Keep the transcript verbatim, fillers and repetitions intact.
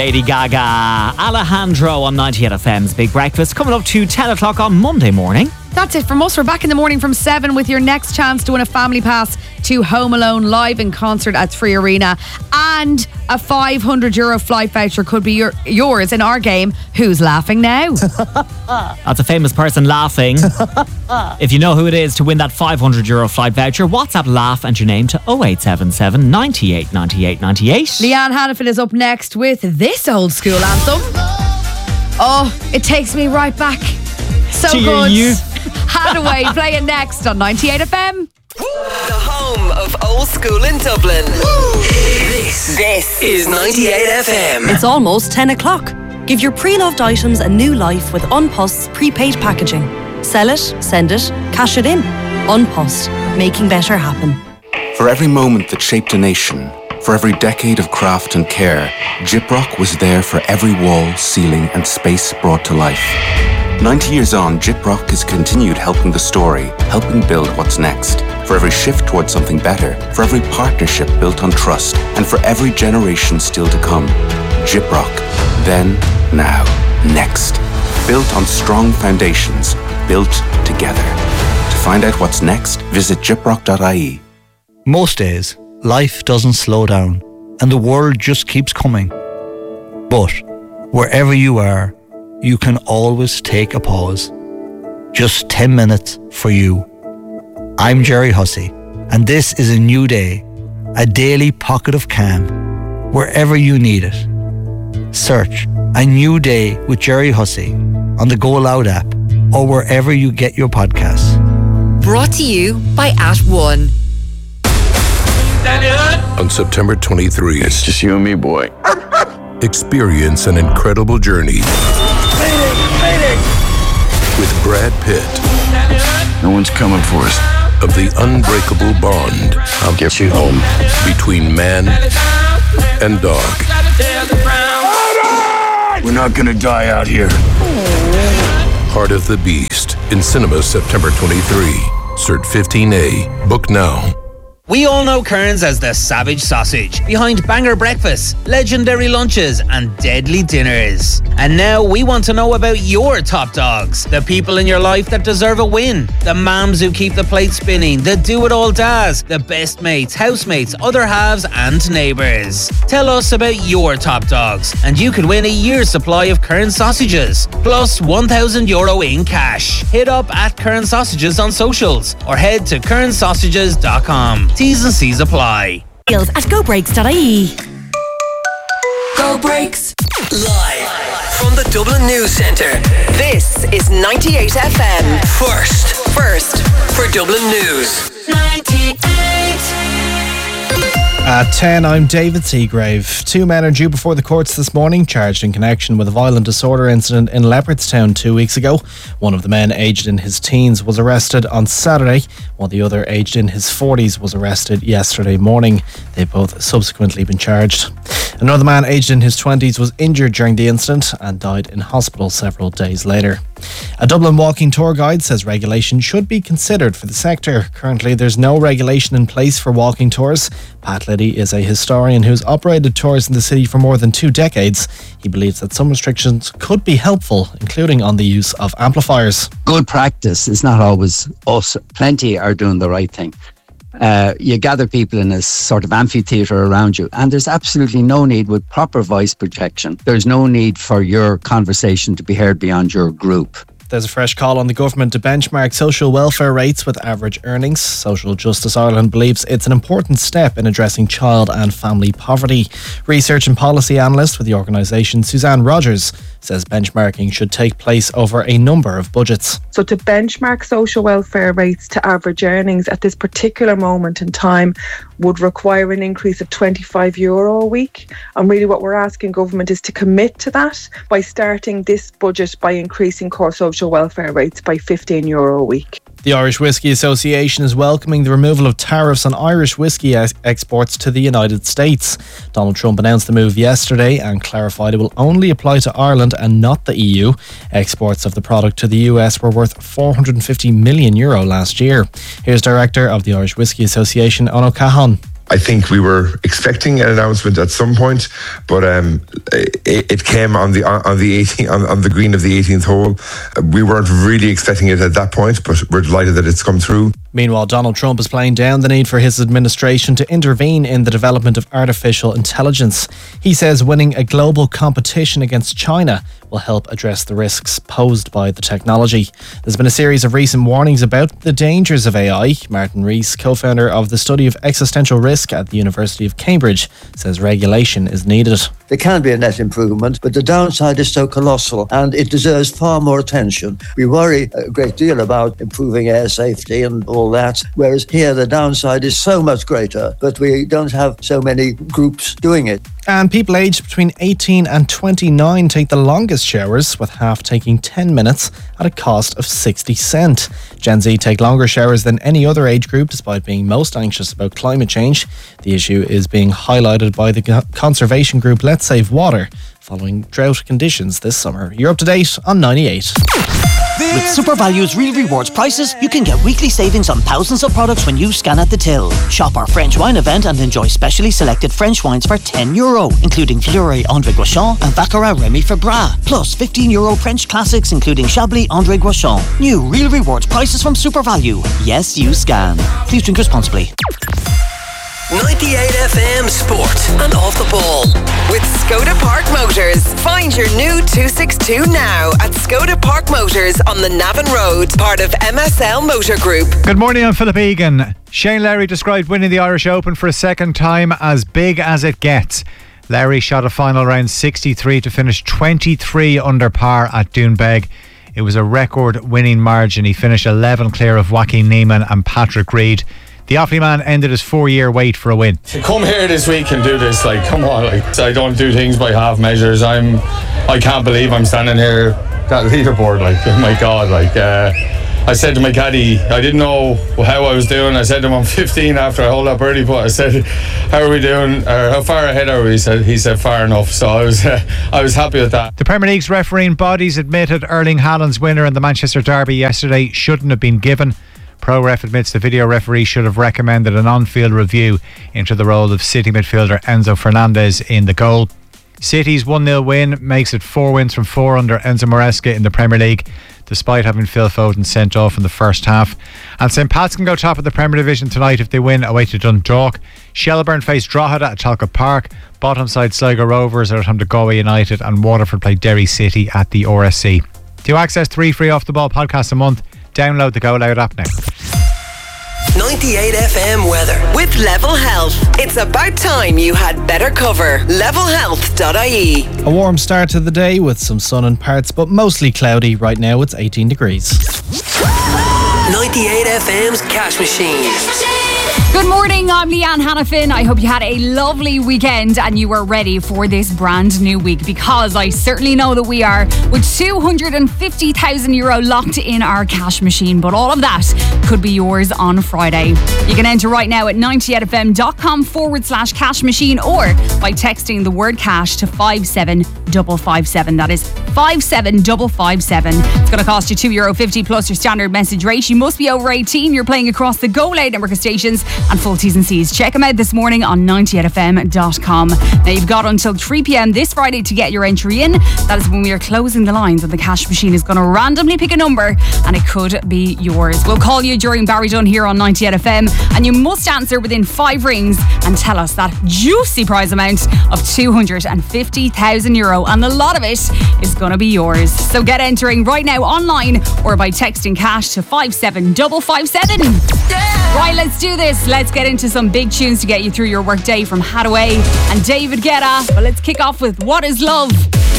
Lady Gaga, Alejandro on ninety-eight F M's Big Breakfast, coming up to ten o'clock on Monday morning. That's it from us. We're back in the morning from seven with your next chance to win a family pass to Home Alone live in concert at Three Arena, and a five hundred euro flight voucher could be your, yours in our game Who's Laughing Now? That's a famous person laughing. If you know who it is to win that five hundred euro flight voucher, WhatsApp laugh and your name to oh eight seven seven, nine eight nine eight nine eight. Leanne Hannafin is up next with this old school anthem. Oh, it takes me right back. So to your good. youth. Hadaway playing next on ninety-eight F M. The home of old school in Dublin. This, this is ninety-eight F M. It's almost ten o'clock. Give your pre-loved items a new life with Unpost's prepaid packaging. Sell it, send it, cash it in. Unpost, making better happen. For every moment that shaped a nation, for every decade of craft and care, Gyprock was there for every wall, ceiling and space brought to life. ninety years on, Gyprock has continued helping the story, helping build what's next. For every shift towards something better, for every partnership built on trust, and for every generation still to come. Gyprock. Then, now, next. Built on strong foundations, built together. To find out what's next, visit gyprock dot I E. Most days, life doesn't slow down, and the world just keeps coming. But, wherever you are, you can always take a pause. Just ten minutes for you. I'm Jerry Hussey, and this is a new day, a daily pocket of calm, wherever you need it. Search A New Day with Jerry Hussey on the Go Loud app or wherever you get your podcasts. Brought to you by At One. On September twenty-third, It's just you and me, boy. experience an incredible journey with Brad Pitt No one's coming for us. of the unbreakable bond I'll get you home. between man and dog. We're not gonna die out here. Heart of the Beast in cinemas September twenty-third. Cert fifteen A. Book now. We all know Kearns as the savage sausage, behind banger breakfasts, legendary lunches and deadly dinners. And now we want to know about your top dogs, the people in your life that deserve a win, the mums who keep the plate spinning, the do-it-all dads, the best mates, housemates, other halves and neighbours. Tell us about your top dogs and you could win a year's supply of Kearns sausages, plus one thousand euro in cash. Hit up at Kearns Sausages on socials or head to kearns sausages dot com. T's and C's apply. Deals at go breaks dot I E. Go Breaks. Live from the Dublin News Centre. This is ninety-eight F M. First. First for Dublin News. ninety-eight. At ten, I'm David Seagrave. Two men are due before the courts this morning, charged in connection with a violent disorder incident in Leopardstown two weeks ago. One of the men, aged in his teens, was arrested on Saturday, while the other, aged in his forties, was arrested yesterday morning. They've both subsequently been charged. Another man, aged in his twenties, was injured during the incident and died in hospital several days later. A Dublin walking tour guide says regulation should be considered for the sector. Currently, there's no regulation in place for walking tours. Pat Liddy is a historian who's operated tours in the city for more than two decades. He believes that some restrictions could be helpful, including on the use of amplifiers. Good practice is not always us. Plenty are doing the right thing. Uh, you gather people in a sort of amphitheatre around you, and there's absolutely no need with proper voice projection. There's no need for your conversation to be heard beyond your group. There's a fresh call on the government to benchmark social welfare rates with average earnings. Social Justice Ireland believes it's an important step in addressing child and family poverty. Research and policy analyst with the organisation, Suzanne Rogers, says benchmarking should take place over a number of budgets. So to benchmark social welfare rates to average earnings at this particular moment in time would require an increase of twenty-five euro a week. And really what we're asking government is to commit to that by starting this budget by increasing core social welfare rates by fifteen euro a week. The Irish Whisky Association is welcoming the removal of tariffs on Irish whisky ex- exports to the United States. Donald Trump announced the move yesterday and clarified it will only apply to Ireland and not the E U. Exports of the product to the U S were worth four hundred fifty million euro last year. Here's Director of the Irish Whisky Association, Ono Cahan. I think we were expecting an announcement at some point, but um, it, it came on the on the eighteenth, on, on the green of the eighteenth hole. We weren't really expecting it at that point, but we're delighted that it's come through. Meanwhile, Donald Trump is playing down the need for his administration to intervene in the development of artificial intelligence. He says winning a global competition against China will help address the risks posed by the technology. There's been a series of recent warnings about the dangers of A I. Martin Rees, co-founder of the study of existential risk at the University of Cambridge, says regulation is needed. There can be a net improvement, but the downside is so colossal and it deserves far more attention. We worry a great deal about improving air safety and all that, whereas here the downside is so much greater, but we don't have so many groups doing it. And people aged between eighteen and twenty-nine take the longest showers, with half taking ten minutes at a cost of sixty cent. Gen Z take longer showers than any other age group, despite being most anxious about climate change. The issue is being highlighted by the conservation group Let's Save Water, following drought conditions this summer. You're up to date on ninety-eight. With SuperValu's Real Rewards prices, you can get weekly savings on thousands of products when you scan at the till. Shop our French wine event and enjoy specially selected French wines for ten euro, including Fleury André Guichon and Baccarat Remy Febras. Plus fifteen euro French classics, including Chablis André Guichon. New Real Rewards prices from SuperValu. Yes, you scan. Please drink responsibly. ninety-eight F M Sport and Off the Ball with Skoda Park Motors. Find your new two sixty-two now at Skoda Park Motors on the Navan Road, part of M S L Motor Group. Good morning, I'm Philip Egan. Shane Lowry described winning the Irish Open for a second time as big as it gets. Lowry shot a final round sixty-three to finish twenty-three under par at Doonbeg. It was a record winning margin. He finished eleven clear of Joaquin Niemann and Patrick Reed. The Offaly man ended his four-year wait for a win. To come here this week and do this, like, come on, like, I don't do things by half measures. I'm, I can't believe I'm standing here, that leaderboard, like, oh my God, like, uh, I said to my caddy, I didn't know how I was doing. I said to him, I'm fifteen after I hold that birdie putt. I said, how are we doing? Or how far ahead are we? He said, he said far enough. So I was, uh, I was happy with that. The Premier League's refereeing bodies admitted Erling Haaland's winner in the Manchester derby yesterday shouldn't have been given. ProRef admits the video referee should have recommended an on-field review into the role of City midfielder Enzo Fernandez in the goal. City's one nil win makes it four wins from four under Enzo Maresca in the Premier League, despite having Phil Foden sent off in the first half. And St Pat's can go top of the Premier Division tonight if they win away to Dundalk. Shelbourne face Drogheda at Talcott Park. Bottom side Sligo Rovers are at home to Galway United, and Waterford play Derry City at the R S C. To access three free Off the Ball podcasts a month, download the Go Loud app now. ninety-eight F M weather with Level Health. It's about time you had better cover. level health dot I E. A warm start to the day with some sun in parts, but mostly cloudy. Right now it's eighteen degrees. ninety-eight F M's Cash Machine. Good morning, I'm Leanne Hannafin. I hope you had a lovely weekend and you are ready for this brand new week, because I certainly know that we are, with two hundred fifty thousand euro locked in our cash machine. But all of that could be yours on Friday. You can enter right now at ninety-eight F M dot com forward slash cash machine, or by texting the word cash to five seven five five seven. That is five seven five five seven. It's going to cost you two euro fifty plus your standard message rate. You must be over eighteen. You're playing across the Go Loud network of stations, and full T's and C's. Check them out this morning on ninety-eight F M dot com. Now you've got until three p.m. this Friday to get your entry in. That is when we are closing the lines, and the cash machine is going to randomly pick a number and it could be yours. We'll call you during Barry Dunn here on ninety-eight F M, and you must answer within five rings and tell us that juicy prize amount of two hundred fifty thousand euro, and a lot of it is going to be yours. So get entering right now online or by texting cash to five seven five five seven. Right, let's do this. Let's get into some big tunes to get you through your work day from Hathaway and David Guetta. But let's kick off with What Is Love?